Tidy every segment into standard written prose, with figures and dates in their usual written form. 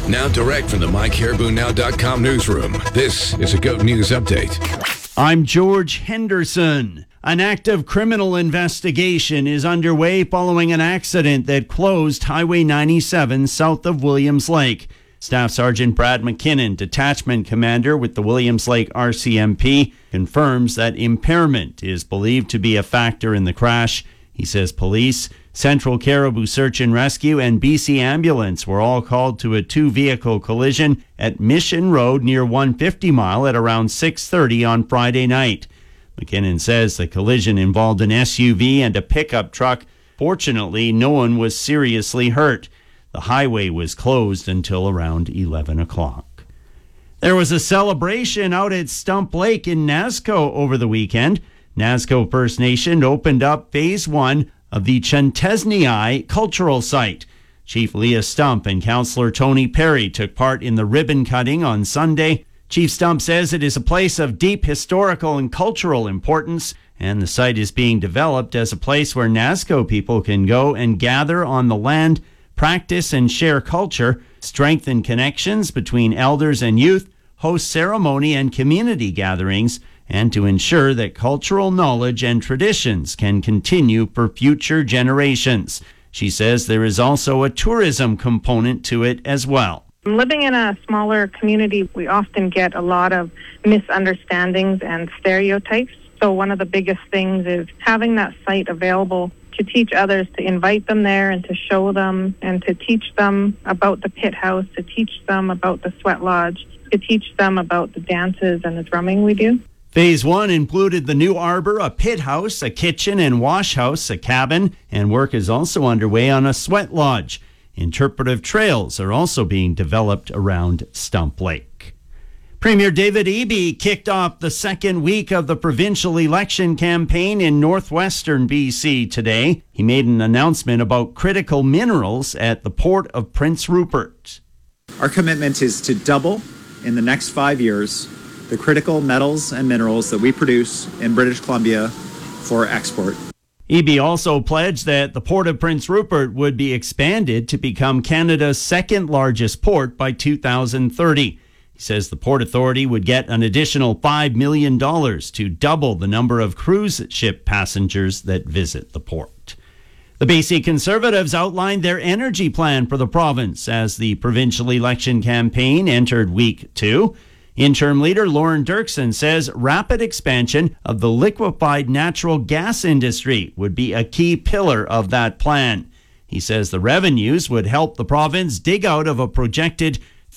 Now direct from the MyCaribouNow.com newsroom, this is a GOAT News Update. I'm George Henderson. An active criminal investigation is underway following an accident that closed Highway 97 south of Williams Lake. Staff Sergeant Brad McKinnon, detachment commander with the Williams Lake RCMP, confirms that impairment is believed to be a factor in the crash. He says police, Central Caribou Search and Rescue, and BC Ambulance were all called to a two-vehicle collision at Mission Road near 150 Mile at around 6:30 on Friday night. McKinnon says the collision involved an SUV and a pickup truck. Fortunately, no one was seriously hurt. The highway was closed until around 11 o'clock. There was a celebration out at Stump Lake in Nasco over the weekend. Nasco First Nation opened up Phase 1 of the Chantesnii Cultural Site. Chief Leah Stump and Councillor Tony Perry took part in the ribbon cutting on Sunday. Chief Stump says it is a place of deep historical and cultural importance, and the site is being developed as a place where Nasco people can go and gather on the land, practice and share culture, strengthen connections between elders and youth, host ceremony and community gatherings, and to ensure that cultural knowledge and traditions can continue for future generations. She says there is also a tourism component to it as well. Living in a smaller community, we often get a lot of misunderstandings and stereotypes. So one of the biggest things is having that site available to teach others, to invite them there and to show them and to teach them about the pit house, to teach them about the sweat lodge, to teach them about the dances and the drumming we do. Phase 1 included the new arbor, a pit house, a kitchen and wash house, a cabin, and work is also underway on a sweat lodge. Interpretive trails are also being developed around Stump Lake. Premier David Eby kicked off the second week of the provincial election campaign in northwestern BC today. He made an announcement about critical minerals at the Port of Prince Rupert. Our commitment is to double in the next 5 years the critical metals and minerals that we produce in British Columbia for export. Eby also pledged that the Port of Prince Rupert would be expanded to become Canada's second largest port by 2030. He says the Port Authority would get an additional $5 million to double the number of cruise ship passengers that visit the port. The BC Conservatives outlined their energy plan for the province as the provincial election campaign entered week 2. Interim leader Lauren Dirksen says rapid expansion of the liquefied natural gas industry would be a key pillar of that plan. He says the revenues would help the province dig out of a projected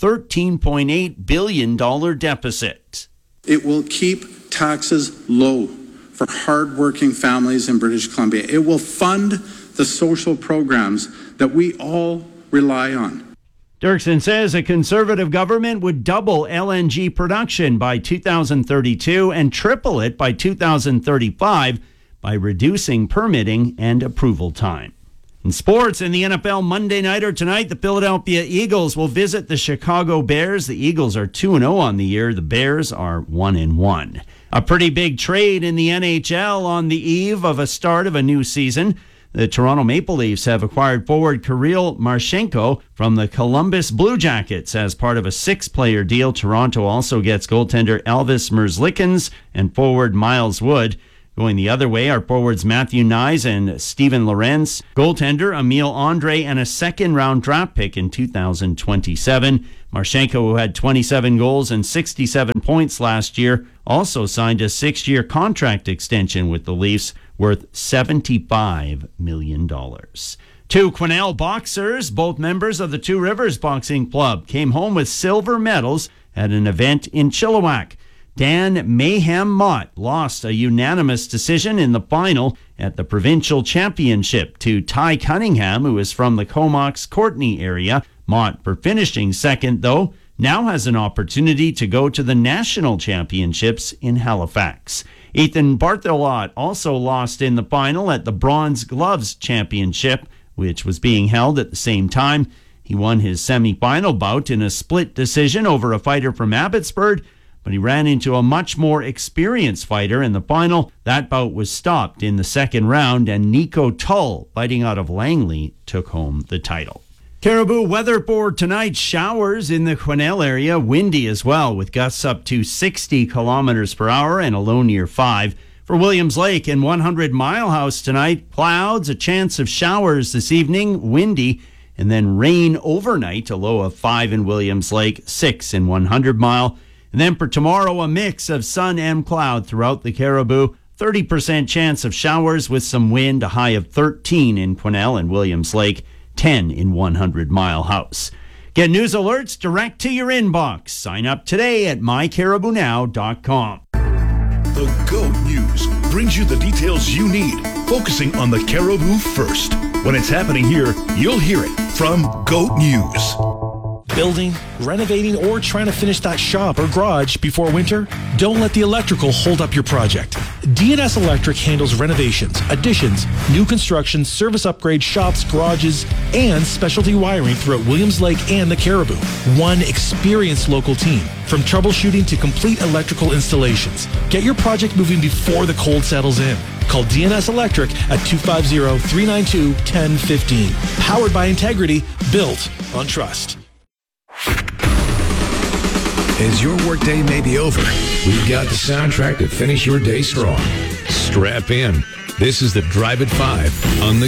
$13.8 billion deficit. It will keep taxes low for hardworking families in British Columbia. It will fund the social programs that we all rely on. Dirksen says a Conservative government would double LNG production by 2032 and triple it by 2035 by reducing permitting and approval time. In sports, in the NFL Monday nighter tonight, the Philadelphia Eagles will visit the Chicago Bears. The Eagles are 2-0 on the year. The Bears are 1-1. A pretty big trade in the NHL on the eve of a start of a new season. The Toronto Maple Leafs have acquired forward Kirill Marchenko from the Columbus Blue Jackets as part of a 6-player deal. Toronto also gets goaltender Elvis Merzlikins and forward Miles Wood. Going the other way are forwards Matthew Nyes and Steven Lorenz, goaltender Emile Andre, and a second-round draft pick in 2027. Marchenko, who had 27 goals and 67 points last year, also signed a 6-year contract extension with the Leafs worth $75 million. Two Quesnel boxers, both members of the Two Rivers Boxing Club, came home with silver medals at an event in Chilliwack. Dan Mayhem Mott lost a unanimous decision in the final at the provincial championship to Ty Cunningham, who is from the Comox-Courtney area. Mott, for finishing second, though, now has an opportunity to go to the national championships in Halifax. Ethan Barthelot also lost in the final at the Bronze Gloves Championship, which was being held at the same time. He won his semi-final bout in a split decision over a fighter from Abbotsford, but he ran into a much more experienced fighter in the final. That bout was stopped in the second round, and Nico Tull, fighting out of Langley, took home the title. Caribou weather for tonight. Showers in the Quesnel area. Windy as well, with gusts up to 60 kilometers per hour and a low near 5. For Williams Lake and 100 Mile House tonight, clouds, a chance of showers this evening, windy, and then rain overnight, a low of 5 in Williams Lake, 6 in 100 Mile. And then for tomorrow, a mix of sun and cloud throughout the Caribou. 30% chance of showers with some wind, a high of 13 in Quesnel and Williams Lake, 10 in 100 Mile House. Get news alerts direct to your inbox. Sign up today at mycaribounow.com. The GOAT News brings you the details you need, focusing on the Caribou first. When it's happening here, you'll hear it from GOAT News. Building, renovating, or trying to finish that shop or garage before winter? Don't let the electrical hold up your project. D&S Electric handles renovations, additions, new construction, service upgrades, shops, garages, and specialty wiring throughout Williams Lake and the Caribou. One experienced local team, from troubleshooting to complete electrical installations. Get your project moving before the cold settles in. Call D&S Electric at 250-392-1015. Powered by integrity, built on trust. As your workday may be over, we've got the soundtrack to finish your day strong. Strap in. This is the Drive at 5 on the